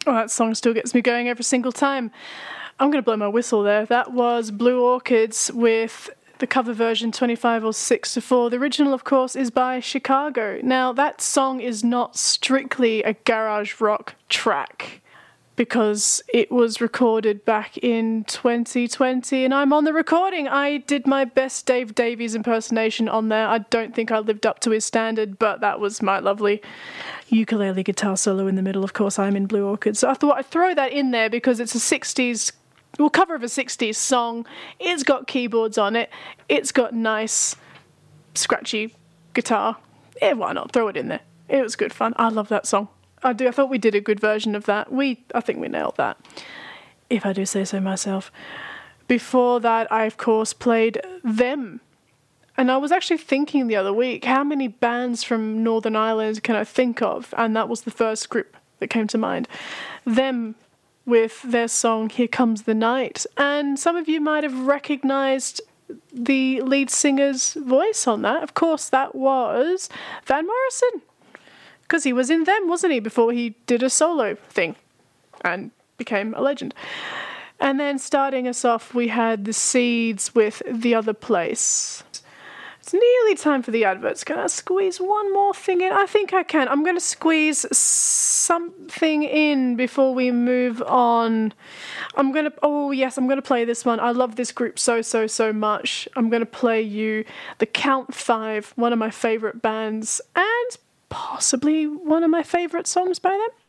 Oh, that song still gets me going every single time. I'm going to blow my whistle there. That was Blue Orchids with the cover version 25/6/4. The original, of course, is by Chicago. Now, that song is not strictly a garage rock track because it was recorded back in 2020 and I'm on the recording. I did my best Dave Davies impersonation on there. I don't think I lived up to his standard, but that was my lovely ukulele guitar solo in the middle. Of course, I'm in Blue Orchid. So I thought I'd throw that in there because it's a 60s, well, cover of a 60s song. It's got keyboards on it. It's got nice, scratchy guitar. Yeah, why not? Throw it in there. It was good fun. I love that song. I do. I thought we did a good version of that. I think we nailed that, if I do say so myself. Before that, I, of course, played Them. And I was actually thinking the other week, how many bands from Northern Ireland can I think of? And that was the first group that came to mind. Them with their song Here Comes the Night. And some of you might have recognised the lead singer's voice on that. Of course, that was Van Morrison. Because he was in Them, wasn't he, before he did a solo thing and became a legend. And then starting us off, we had The Seeds with The Other Place. It's nearly time for the adverts. Can I squeeze one more thing in? I think I can. I'm going to squeeze something in before we move on. I'm going to play this one. I love this group so much. I'm going to play you The Count 5, one of my favourite bands, and possibly one of my favourite songs by them.